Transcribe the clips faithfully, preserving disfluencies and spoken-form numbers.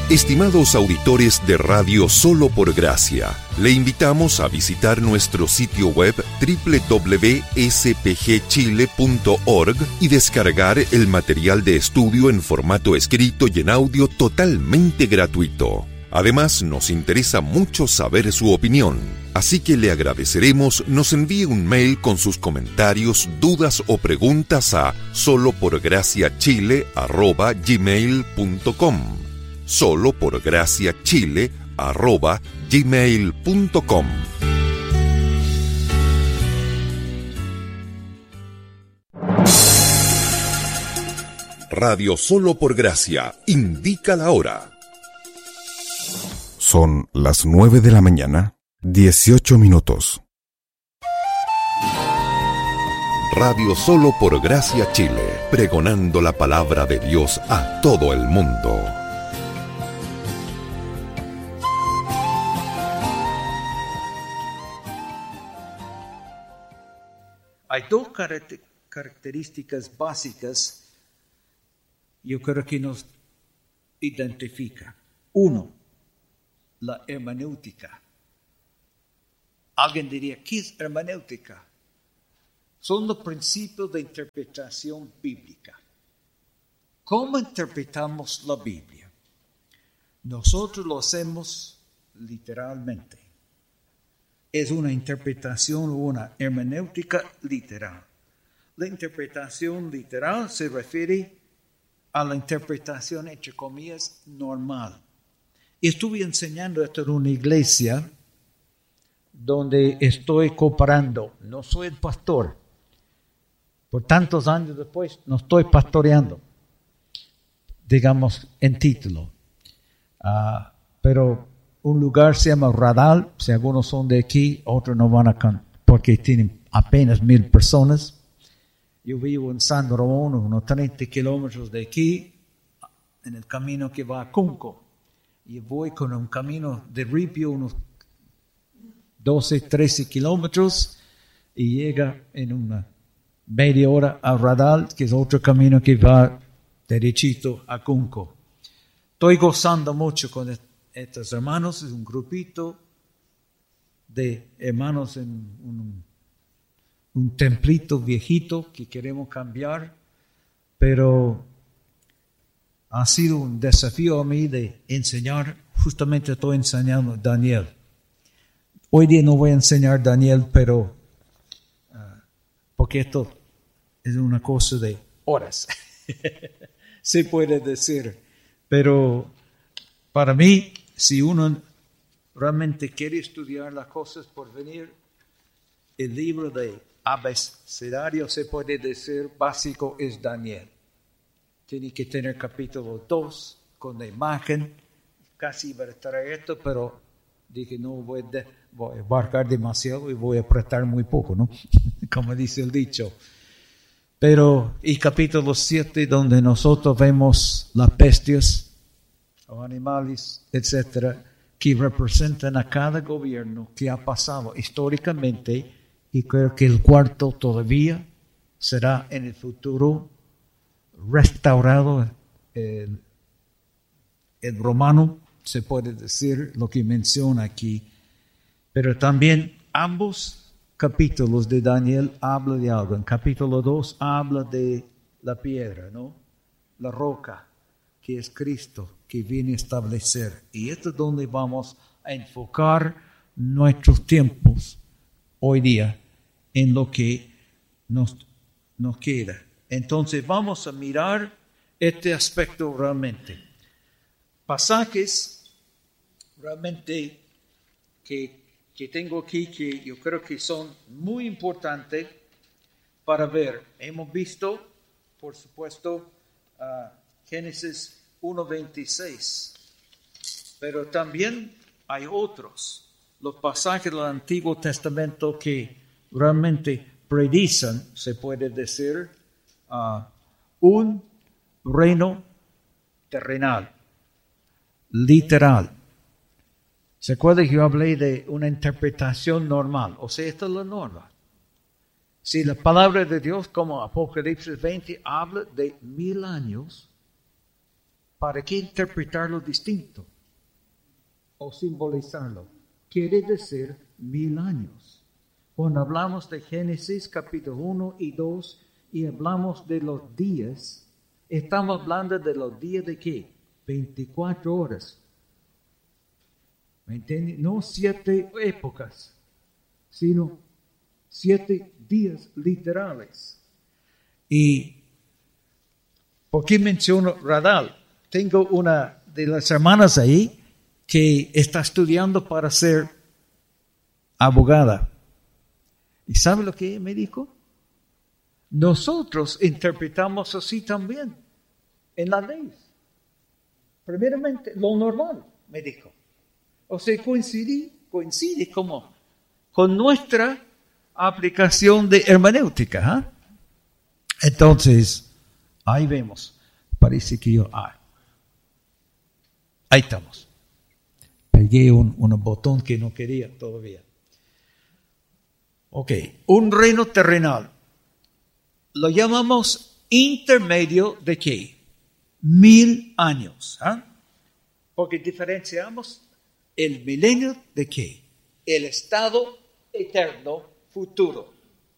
Estimados auditores de Radio Solo por Gracia, le invitamos a visitar nuestro sitio web doble u doble u doble u punto s p g chile punto org y descargar el material de estudio en formato escrito y en audio totalmente gratuito. Además, nos interesa mucho saber su opinión, así que le agradeceremos nos envíe un mail con sus comentarios, dudas o preguntas a soloporgraciachile arroba gmail punto com. Solo por gracia chile arroba gmail punto com. Radio Solo por Gracia indica la hora. Son las nueve de la mañana, dieciocho minutos. Radio Solo por Gracia Chile, pregonando la palabra de Dios a todo el mundo. Hay dos características básicas, yo creo que nos identifica. Uno, la hermenéutica. Alguien diría, ¿qué es hermenéutica? Son los principios de interpretación bíblica. ¿Cómo interpretamos la Biblia? Nosotros lo hacemos literalmente. Es una interpretación o una hermenéutica literal. La interpretación literal se refiere a la interpretación, entre comillas, normal. Y estuve enseñando esto en una iglesia donde estoy comparando. No soy el pastor. Por tantos años después, no estoy pastoreando, digamos, en título. Uh, pero un lugar se llama Radal. Si algunos son de aquí, otros no van a cantar porque tienen apenas mil personas. Yo vivo en San Ramón, unos treinta kilómetros de aquí, en el camino que va a Cunco. Y voy con un camino de ripio, unos doce, trece kilómetros, y llega en una media hora a Radal, que es otro camino que va derechito a Cunco. Estoy gozando mucho con estos hermanos, es un grupito de hermanos en un, un templito viejito que queremos cambiar, pero ha sido un desafío a mí de enseñar. Justamente estoy enseñando Daniel. Hoy día no voy a enseñar Daniel, pero uh, porque esto es una cosa de horas, se puede decir. Pero para mí, si uno realmente quiere estudiar las cosas por venir, el libro de abecedario, se puede decir, básico es Daniel. Tiene que tener capítulo dos con la imagen. Casi iba a traer esto, pero dije no voy, de, voy a abarcar demasiado y voy a apretar muy poco, ¿no? Como dice el dicho. Pero, y capítulo siete, donde nosotros vemos las bestias, los animales, etcétera, que representan a cada gobierno que ha pasado históricamente, y creo que el cuarto todavía será en el futuro restaurado. El, el romano, se puede decir lo que menciona aquí, pero también ambos capítulos de Daniel hablan de algo. En capítulo dos habla de la piedra, ¿no? La roca, que es Cristo, que viene a establecer. Y esto es donde vamos a enfocar nuestros tiempos hoy día, en lo que nos, nos queda. Entonces vamos a mirar este aspecto realmente. Pasajes realmente que, que tengo aquí que yo creo que son muy importantes para ver. Hemos visto, por supuesto, uh, Génesis uno veintiséis, pero también hay otros, los pasajes del Antiguo Testamento que realmente predicen, se puede decir, uh, un reino terrenal, literal. ¿Se acuerda que yo hablé de una interpretación normal? O sea, esta es la norma. Si la palabra de Dios, como Apocalipsis veinte, habla de mil años, ¿Para qué interpretarlo distinto o simbolizarlo? Quiere decir mil años. Cuando hablamos de Génesis capítulo uno y dos y hablamos de los días, estamos hablando de los días de ¿qué? veinticuatro horas. ¿Me entiendes? No siete épocas, sino siete días literales. ¿Y por qué menciono Radal? Tengo una de las hermanas ahí que está estudiando para ser abogada. ¿Y sabe lo que me dijo? Nosotros interpretamos así también en la ley. Primeramente, lo normal, me dijo. O sea, coincide, coincide como con nuestra aplicación de hermenéutica. ¿eh? Entonces, ahí vemos. Parece que yo... Ah, ahí estamos. Pegué un, un botón que no quería todavía. Ok, un reino terrenal. Lo llamamos intermedio de qué? Mil años. ¿eh? Porque diferenciamos el milenio de qué? El estado eterno futuro.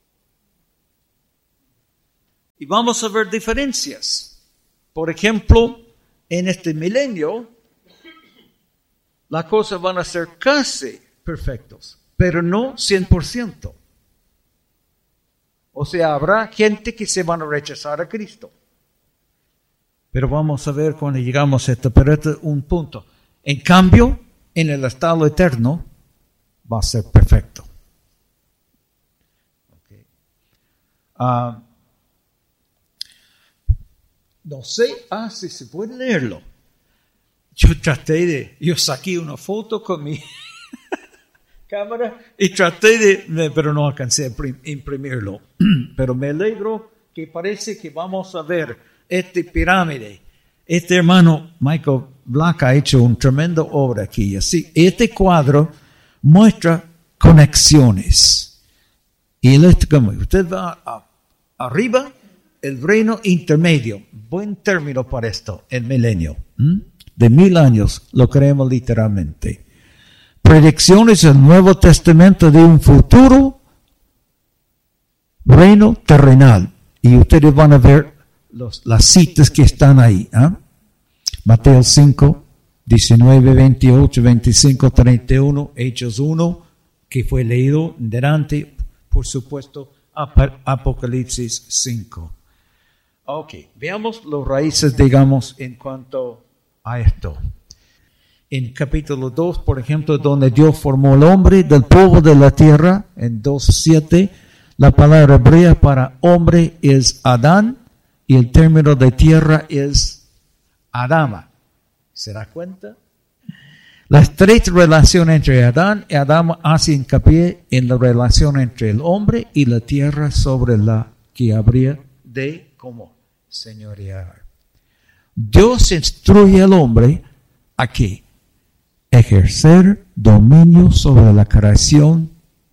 Y vamos a ver diferencias. Por ejemplo, en este milenio, las cosas van a ser casi perfectos, pero no cien por ciento. O sea, habrá gente que se van a rechazar a Cristo. Pero vamos a ver cuando llegamos a esto, pero este es un punto. En cambio, en el estado eterno, va a ser perfecto. Okay. Uh, no sé, ah, si se puede leerlo. Yo traté de, yo saqué una foto con mi cámara y traté de, pero no alcancé a imprimirlo. Pero me alegro que parece que vamos a ver esta pirámide. Este hermano Michael Black ha hecho una tremenda obra aquí. Así, este cuadro muestra conexiones. Y el usted va a, arriba, el reino intermedio. Buen término para esto, el milenio. ¿Mm? De mil años, lo creemos literalmente. Predicciones del Nuevo Testamento de un futuro reino terrenal. Y ustedes van a ver los, las citas que están ahí. ¿eh? Mateo cinco, diecinueve, veintiocho, veinticinco, treinta y uno, Hechos uno, que fue leído delante, por supuesto, Apocalipsis cinco. Ok, veamos los raíces, digamos, en cuanto a esto. En capítulo dos, por ejemplo, donde Dios formó al hombre del polvo de la tierra, en dos siete, la palabra hebrea para hombre es Adán y el término de tierra es Adama. ¿Se da cuenta? La estrecha relación entre Adán y Adama hace hincapié en la relación entre el hombre y la tierra sobre la que habría de, ¿cómo? Señorear. Dios instruye al hombre a qué? Ejercer dominio sobre la creación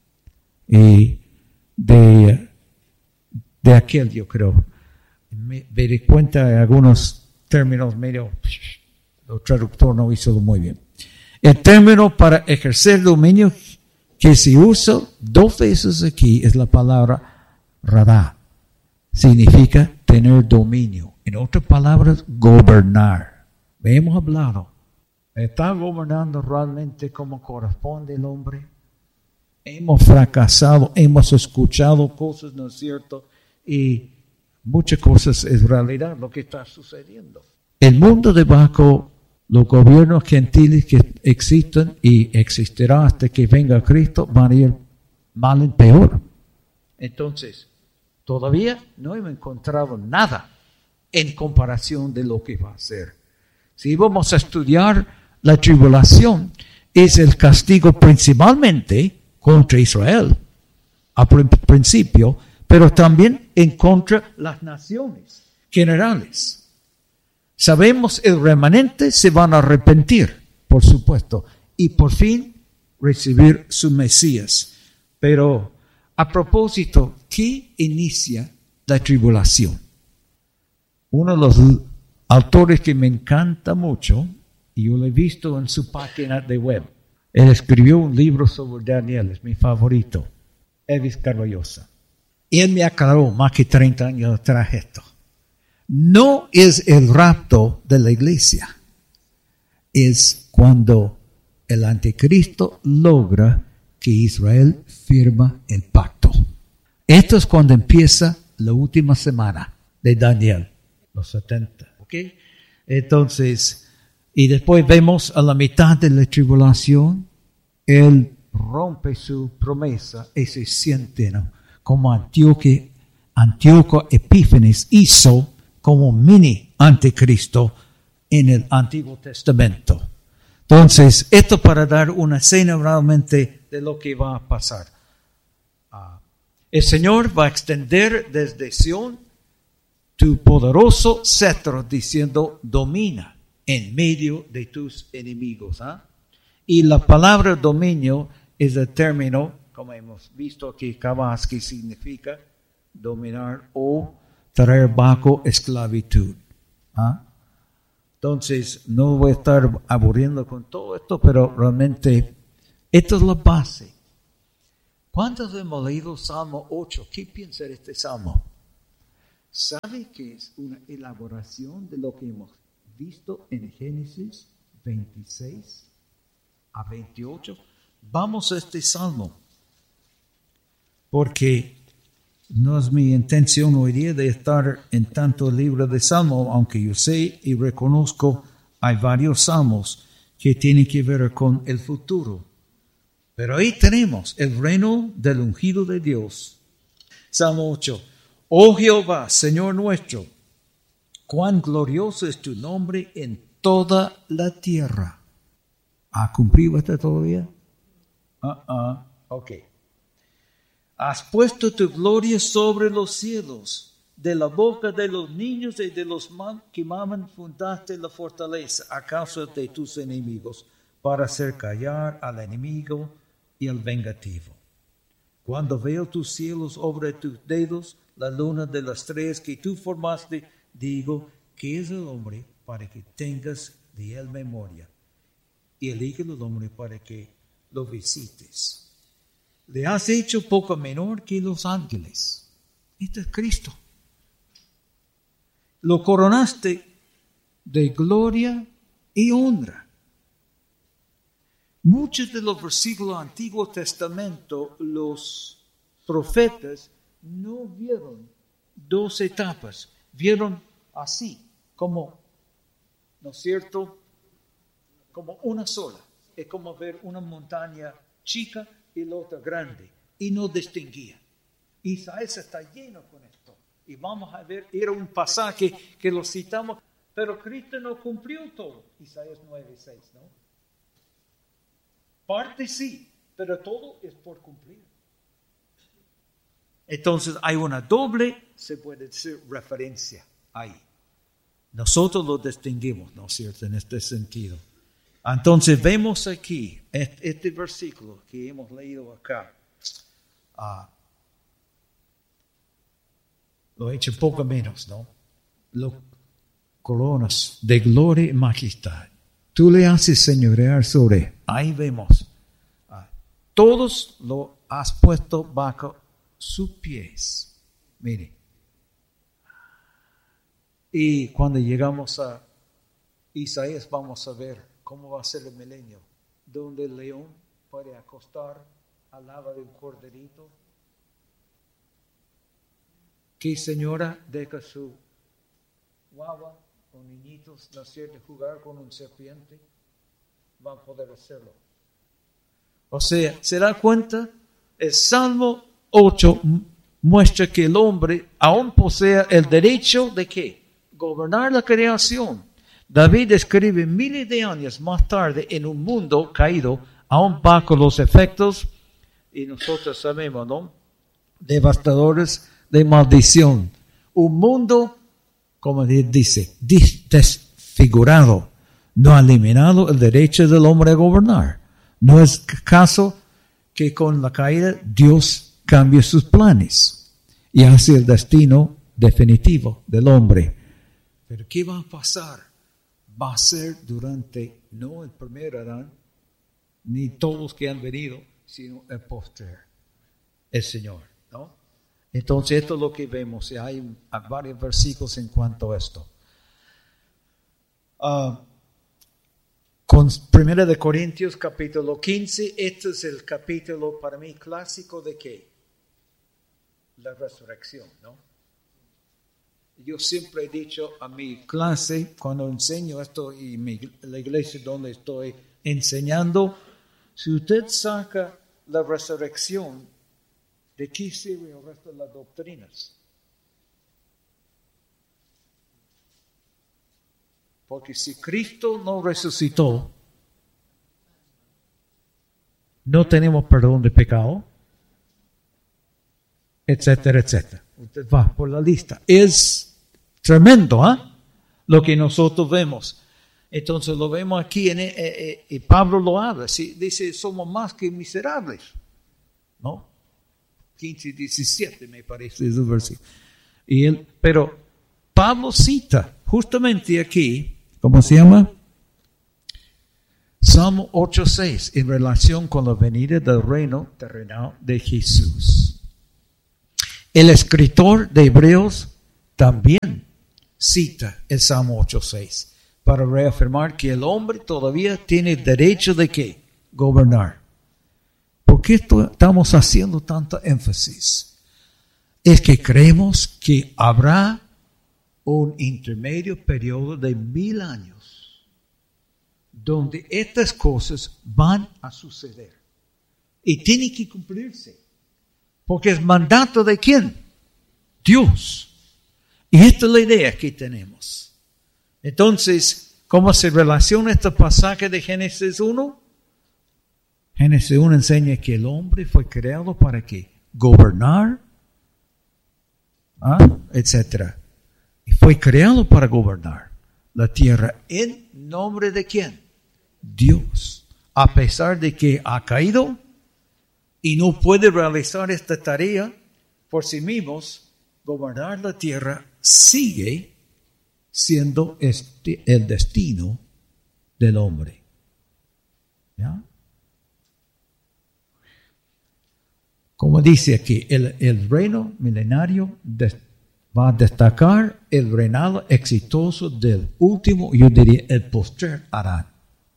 y de, de aquel, yo creo. Me, me di cuenta de algunos términos medio, el traductor no hizo muy bien. El término para ejercer dominio que se usa dos veces aquí es la palabra radá. Significa tener dominio. En otras palabras, gobernar. Hemos hablado. ¿Está gobernando realmente como corresponde el hombre? Hemos fracasado, hemos escuchado cosas, ¿no es cierto? Y muchas cosas es realidad lo que está sucediendo. El mundo debajo, los gobiernos gentiles que existen y existirán hasta que venga Cristo van a ir mal en peor. Entonces, todavía no hemos encontrado nada en comparación de lo que va a ser. Si vamos a estudiar la tribulación, es el castigo principalmente contra Israel, a principio, pero también en contra las naciones generales. Sabemos el remanente se van a arrepentir, por supuesto, y por fin recibir su Mesías. Pero a propósito, ¿qué inicia la tribulación? Uno de los autores que me encanta mucho, y yo lo he visto en su página de web. Él escribió un libro sobre Daniel, es mi favorito, Elvis Carballosa. Y él me aclaró más que treinta años atrás esto. No es el rapto de la iglesia, es cuando el anticristo logra que Israel firma el pacto. Esto es cuando empieza la última semana de Daniel, los setenta. ¿Okay? Entonces, y después vemos a la mitad de la tribulación, él rompe su promesa y se siente, ¿no?, como Antíoco, Antíoco Epífanes hizo como mini anticristo en el Antiguo Testamento. Entonces, esto para dar una escena realmente de lo que va a pasar. Uh, el Señor va a extender desde Sión tu poderoso cetro, diciendo, domina en medio de tus enemigos. ¿eh? Y la palabra dominio es el término, como hemos visto aquí, kabas, que significa dominar o traer bajo esclavitud. ¿eh? Entonces, no voy a estar aburriendo con todo esto, pero realmente esto es la base. ¿Cuántos hemos leído Salmo ocho? ¿Qué piensa de este Salmo? ¿Sabe que es una elaboración de lo que hemos visto en Génesis veintiséis a veintiocho? Vamos a este Salmo, porque no es mi intención hoy día de estar en tanto libro de Salmo, aunque yo sé y reconozco hay varios salmos que tienen que ver con el futuro. Pero ahí tenemos el reino del ungido de Dios. Salmo ocho. Oh Jehová, Señor nuestro, cuán glorioso es tu nombre en toda la tierra. ¿Ha cumplido esto todavía? Uh-uh. Ok. Has puesto tu gloria sobre los cielos. De la boca de los niños y de los que maman fundaste la fortaleza a causa de tus enemigos, para hacer callar al enemigo y al vengativo. Cuando veo tus cielos, obra de tus dedos, la luna de las estrellas que tú formaste, digo, ¿qué es el hombre para que tengas de él memoria? Y el hijo del hombre para que lo visites. Le has hecho poco menor que los ángeles. Este es Cristo. Lo coronaste de gloria y honra. Muchos de los versículos del Antiguo Testamento, los profetas no vieron dos etapas, vieron así, como, ¿no es cierto?, como una sola. Es como ver una montaña chica y la otra grande, y no distinguía. Isaías está lleno con esto, y vamos a ver, era un pasaje que lo citamos, pero Cristo no cumplió todo, Isaías nueve seis, ¿no? Parte sí, pero todo es por cumplir. Entonces hay una doble, se puede decir, referencia ahí. Nosotros lo distinguimos, ¿no es cierto?, en este sentido. Entonces vemos aquí este, este versículo que hemos leído acá. Uh, lo he hecho poco menos, ¿no? Lo coronas de gloria y majestad. Tú le haces señorear sobre. Ahí vemos. Uh, todos lo has puesto bajo sus pies. Mire. Y cuando llegamos a Isaías vamos a ver cómo va a ser el milenio, donde el león puede acostar al lado de un corderito. ¿Qué señora deja su guagua o niñitos nacer de jugar con un serpiente? Va a poder hacerlo. O sea, ¿se da cuenta? El Salmo ocho muestra que el hombre aún posee el derecho de ¿qué? Gobernar la creación. David escribe miles de años más tarde en un mundo caído, aún bajo los efectos, y nosotros sabemos, ¿no?, devastadores de maldición. Un mundo, como dice, desfigurado, no ha eliminado el derecho del hombre a gobernar. No es caso que con la caída Dios cambie sus planes y hace el destino definitivo del hombre. Pero ¿qué va a pasar? Va a ser durante, no el primer Adán, ni todos que han venido, sino el posterior, el Señor, ¿no? Entonces esto es lo que vemos, y hay varios versículos en cuanto a esto. Uh, con Primera de Corintios capítulo quince, este es el capítulo para mí clásico de ¿qué? La resurrección, ¿no? Yo siempre he dicho a mi clase, cuando enseño esto y mi, la iglesia donde estoy enseñando, si usted saca la resurrección, ¿de qué sirve el resto de las doctrinas? Porque si Cristo no resucitó, no tenemos perdón de pecado, etcétera, etcétera. Usted va por la lista. Es tremendo, ¿ah? ¿eh? Lo que nosotros vemos. Entonces lo vemos aquí, en, eh, eh, y Pablo lo habla, ¿sí? Dice, somos más que miserables, ¿no? quince y diecisiete me parece es el versículo. Y él, pero Pablo cita justamente aquí, ¿cómo se llama? Salmo ocho seis, en relación con la venida del reino terrenal de Jesús. El escritor de Hebreos también cita el Salmo ocho seis para reafirmar que el hombre todavía tiene derecho de ¿qué? Gobernar. ¿Por qué esto, estamos haciendo tanta énfasis? Es que creemos que habrá un intermedio periodo de mil años donde estas cosas van a suceder y tienen que cumplirse. Porque es mandato de ¿quién? Dios. Y esta es la idea que tenemos. Entonces, ¿cómo se relaciona este pasaje de Génesis uno? Génesis uno enseña que el hombre fue creado para ¿qué? Gobernar, ¿ah? etcétera. Y fue creado para gobernar la tierra. ¿En nombre de quién? Dios. A pesar de que ha caído y no puede realizar esta tarea por sí mismos, gobernar la tierra sigue siendo este, el destino del hombre. ¿Ya? Como dice aquí, el, el reino milenario de, va a destacar el reinado exitoso del último, yo diría, el postrer Adán.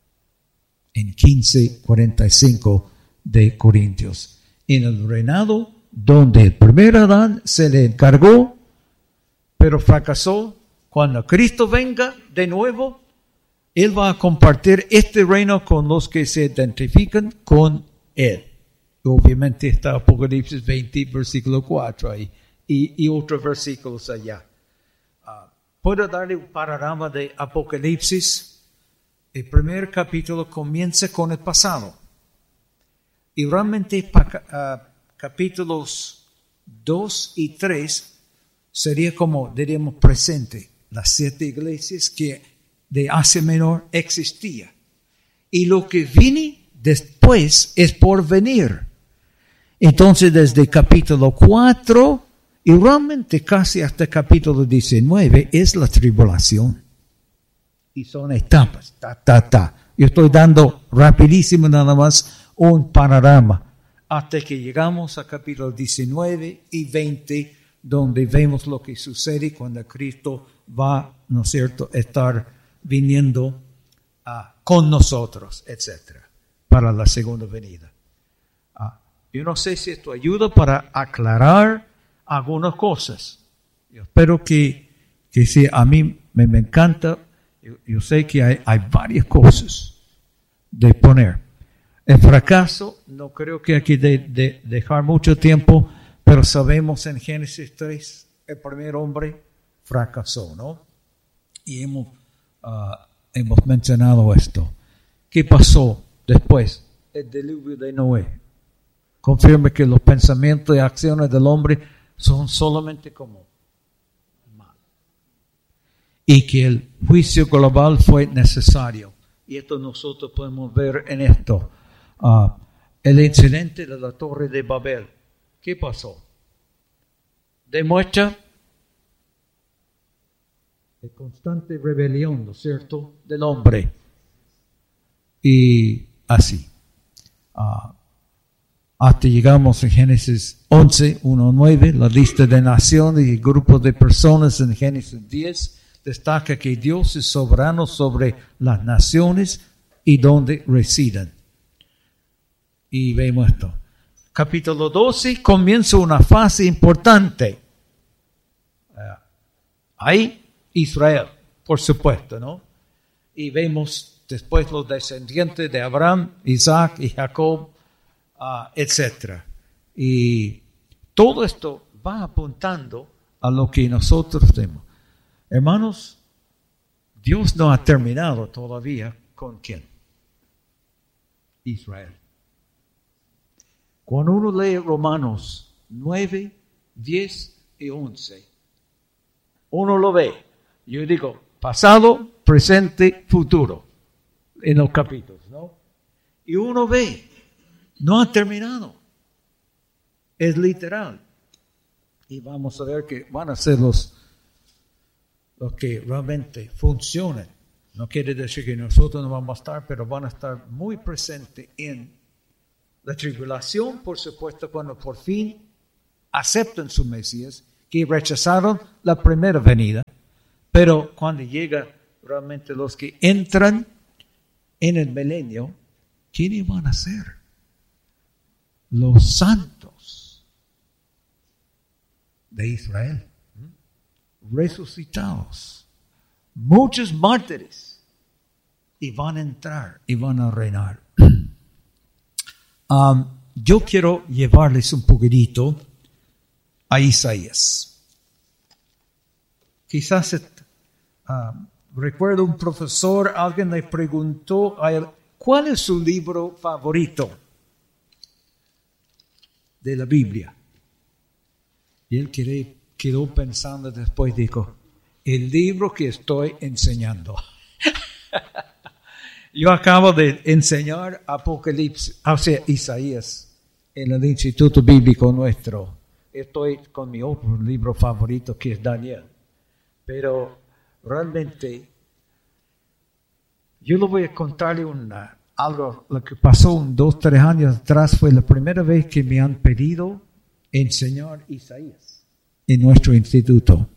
En quince cuarenta y cinco de Corintios. En el reinado donde el primer Adán se le encargó, pero fracasó. Cuando Cristo venga de nuevo, Él va a compartir este reino con los que se identifican con Él. Obviamente está Apocalipsis veinte, versículo cuatro ahí, y, y otros versículos allá. Uh, ¿Puedo darle un panorama de Apocalipsis? El primer capítulo comienza con el pasado. Y realmente uh, capítulos dos y tres sería como, diríamos, presente. Las siete iglesias que de Asia Menor existía. Y lo que viene después es por venir. Entonces desde capítulo cuatro y realmente casi hasta capítulo diecinueve es la tribulación. Y son etapas. Ta, ta, ta. Yo estoy dando rapidísimo nada más un panorama hasta que llegamos a capítulo diecinueve y veinte, donde vemos lo que sucede cuando Cristo va, ¿no es cierto?, estar viniendo uh, con nosotros, etcétera, para la segunda venida. Uh, yo no sé si esto ayuda para aclarar algunas cosas. Yo espero que, que sí, a mí me, me encanta. Yo, yo sé que hay, hay varias cosas de poner. El fracaso, no creo que aquí de, de dejar mucho tiempo, pero sabemos en Génesis tres, el primer hombre fracasó, ¿no? Y hemos, uh, hemos mencionado esto. ¿Qué pasó después? El diluvio de Noé. Confirma que los pensamientos y acciones del hombre son solamente como mal. Y que el juicio global fue necesario. Y esto nosotros podemos ver en esto. Uh, el incidente de la Torre de Babel. ¿Qué pasó? Demuestra de constante rebelión, ¿no es cierto?, del hombre. Y así. Uh, hasta llegamos en Génesis once, uno a nueve, la lista de naciones y grupos de personas en Génesis diez destaca que Dios es soberano sobre las naciones y donde residen. Y vemos esto. Capítulo doce comienza una fase importante. Uh, ahí Israel, por supuesto, ¿no? Y vemos después los descendientes de Abraham, Isaac y Jacob, uh, etcétera. Y todo esto va apuntando a lo que nosotros tenemos. Hermanos, Dios no ha terminado todavía con ¿quién? Israel. Cuando uno lee Romanos nueve, diez y once, uno lo ve. Yo digo, pasado, presente, futuro, en los capítulos, ¿no? Y uno ve, no ha terminado. Es literal. Y vamos a ver que van a ser los, los que realmente funcionen. No quiere decir que nosotros no vamos a estar, pero van a estar muy presentes en la tribulación, por supuesto, cuando por fin aceptan su Mesías, que rechazaron la primera venida. Pero cuando llega realmente los que entran en el milenio, ¿quiénes van a ser? Los santos de Israel, resucitados, muchos mártires, y van a entrar y van a reinar. Um, yo quiero llevarles un poquitito a Isaías. Quizás uh, recuerdo un profesor, alguien le preguntó a él, ¿cuál es su libro favorito de la Biblia? Y él quedó, quedó pensando después, dijo, el libro que estoy enseñando. Yo acabo de enseñar Apocalipsis, o sea, Isaías, en el Instituto Bíblico nuestro. Estoy con mi otro libro favorito, que es Daniel. Pero realmente, yo le voy a contarle una, algo, lo que pasó un dos, tres años atrás. Fue la primera vez que me han pedido enseñar Isaías en nuestro instituto.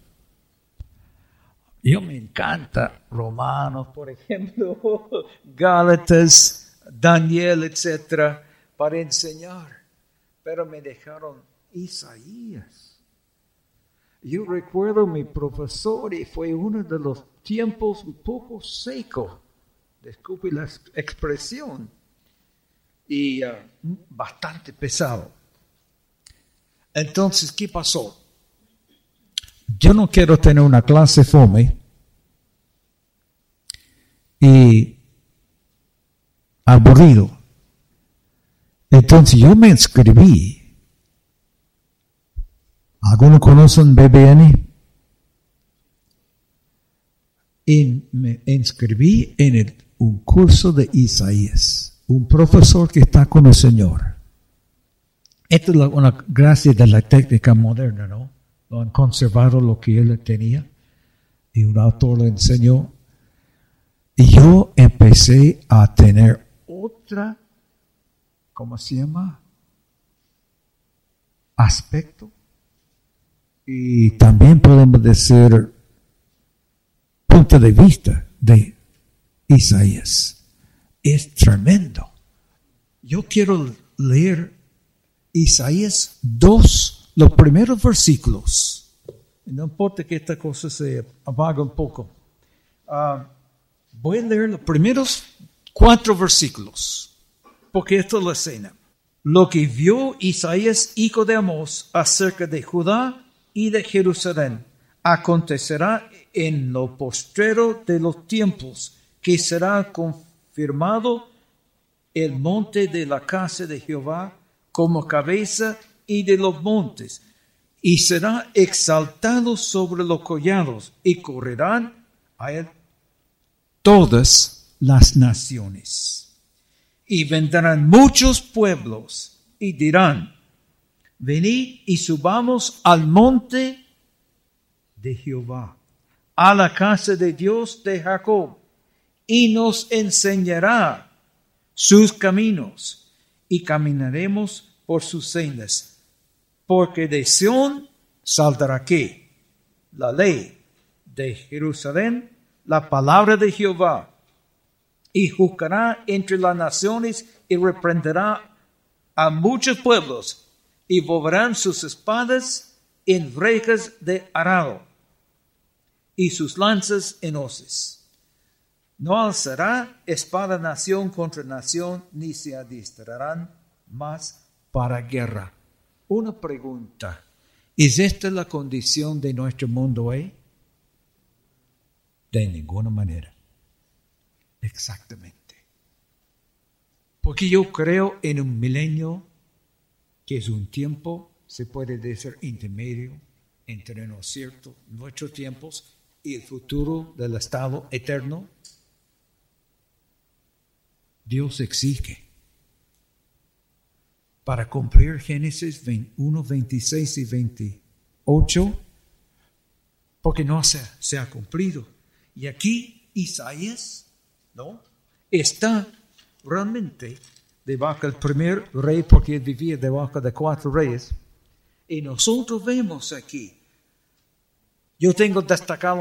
Yo me encanta Romanos, por ejemplo, Gálatas, Daniel, etcétera, para enseñar. Pero me dejaron Isaías. Yo recuerdo mi profesor y fue uno de los tiempos un poco seco, disculpe la expresión, y uh, bastante pesado. Entonces, ¿qué pasó? Yo no quiero tener una clase fome y aburrido. Entonces yo me inscribí. ¿Algunos conocen B B N? Y me inscribí en el, un curso de Isaías. Un profesor que está con el Señor. Esto es una gracia de la técnica moderna, ¿no? Lo han conservado lo que él tenía y un autor lo enseñó. Y yo empecé a tener otra, ¿cómo se llama? Aspecto. Y también podemos decir punto de vista de Isaías. Es tremendo. Yo quiero leer Isaías dos. Los primeros versículos, no importa que esta cosa se apague un poco, uh, voy a leer los primeros cuatro versículos, porque esto es la escena. Lo que vio Isaías, hijo de Amós, acerca de Judá y de Jerusalén, acontecerá en lo postrero de los tiempos, que será confirmado el monte de la casa de Jehová como cabeza y de los montes, y será exaltado sobre los collados, y correrán a él todas las naciones. Y vendrán muchos pueblos, y dirán, venid y subamos al monte de Jehová, a la casa de Dios de Jacob y nos enseñará sus caminos y caminaremos por sus sendas. Porque de Sión saldrá ¿qué? La ley, de Jerusalén la palabra de Jehová, y juzgará entre las naciones y reprenderá a muchos pueblos, y volverán sus espadas en rejas de arado, y sus lanzas en hoces. No alzará espada nación contra nación, ni se adiestrarán más para guerra. Una pregunta. ¿Es esta la condición de nuestro mundo hoy? De ninguna manera. Exactamente. Porque yo creo en un milenio que es un tiempo, se puede decir, intermedio entre, ¿no es cierto?, nuestros tiempos y el futuro del estado eterno. Dios exige para cumplir Génesis uno, veintiséis y veintiocho, porque no se, se ha cumplido. Y aquí Isaías, ¿no?, está realmente debajo del primer rey, porque él vivía debajo de cuatro reyes. Y nosotros vemos aquí, yo tengo destacado